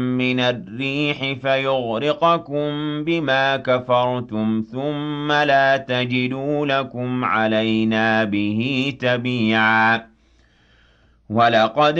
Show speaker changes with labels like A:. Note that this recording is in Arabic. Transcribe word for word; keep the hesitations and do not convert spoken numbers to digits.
A: مِّنَ الرِّيحِ فَيُغْرِقَكُم بِمَا كَفَرْتُمْ ثُمَّ لَا تَجِدُوا لَكُمْ عَلَيْنَا بِهِ تَبِيعًا وَلَقَدْ